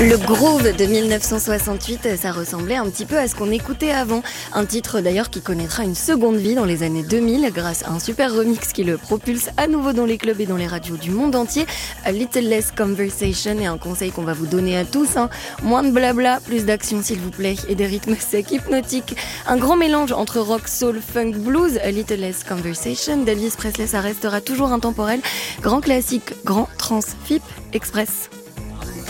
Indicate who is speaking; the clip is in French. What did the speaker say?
Speaker 1: Le groove de 1968, ça ressemblait un petit peu à ce qu'on écoutait avant. Un titre d'ailleurs qui connaîtra une seconde vie dans les années 2000 grâce à un super remix qui le propulse à nouveau dans les clubs et dans les radios du monde entier. A Little Less Conversation et un conseil qu'on va vous donner à tous. Moins de blabla, plus d'action s'il vous plaît et des rythmes secs hypnotiques. Un grand mélange entre rock, soul, funk, blues. A Little Less Conversation d'Elvis Presley, ça restera toujours intemporel. Grand classique, grand trans, FIP, Express.